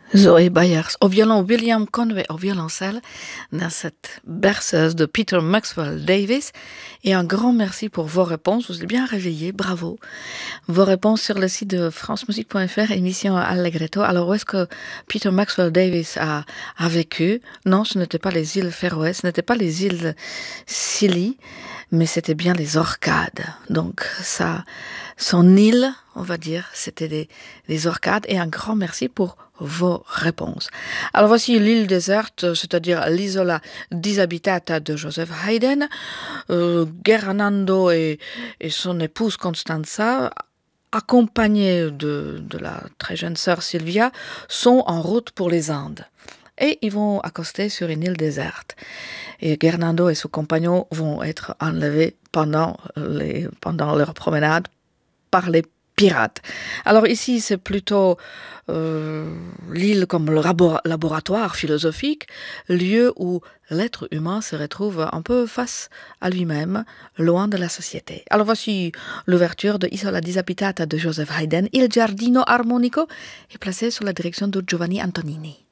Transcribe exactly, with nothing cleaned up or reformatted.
Zoé Byers au violon, William Conway au violoncelle, dans cette berceuse de Peter Maxwell Davies. Et un grand merci pour vos réponses. Vous êtes bien réveillés, bravo. Vos réponses sur le site de france musique point f r, émission Allegretto. Alors, où est-ce que Peter Maxwell Davies a, a vécu? Non, ce n'était pas les îles Féroé, ce n'était pas les îles Scilly, mais c'était bien les Orcades. Donc, ça, son île, on va dire, c'était des, des Orcades. Et un grand merci pour vos réponses. Alors voici l'île déserte, c'est-à-dire l'isola disabitata de Joseph Haydn. Euh, Gernando et, et son épouse Constanza, accompagnés de, de la très jeune sœur Sylvia, sont en route pour les Indes. Et ils vont accoster sur une île déserte. Et Gernando et son compagnon vont être enlevés pendant, les, pendant leur promenade par les pirates. Alors ici, c'est plutôt euh, l'île comme le labo- laboratoire philosophique, lieu où l'être humain se retrouve un peu face à lui-même, loin de la société. Alors voici l'ouverture de Isola disabitata de Joseph Haydn. Il giardino armonico est placé sous la direction de Giovanni Antonini.